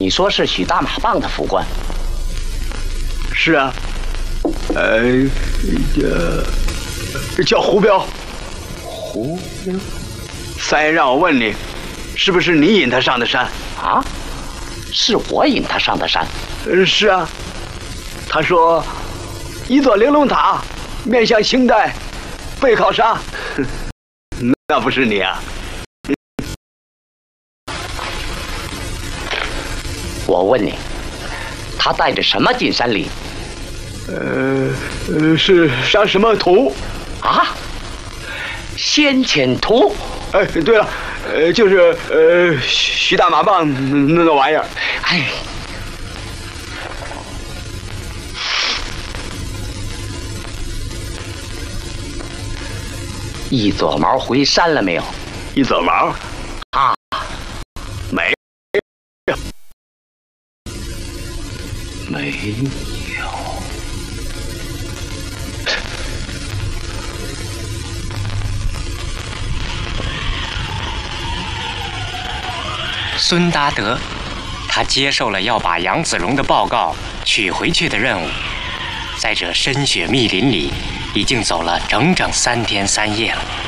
你说是许大马棒的副官？ 是啊，叫胡彪。 胡彪。 三爷让我问你，是不是你引他上的山？ 啊？是我引他上的山？ 是啊。他说，一座玲珑塔面向清代，背靠沙。那不是你啊？ 我问你，他带着什么进山里？ 是上什么图？ 啊？先遣图？ 哎，对了，就是徐大马棒那玩意儿。 哎，一撮毛回山了没有？ 一撮毛？ 啊， 没有， 没有。 孙达德，他接受了要把杨子荣的报告取回去的任务，在这深雪密林里，已经走了整整3天3夜了。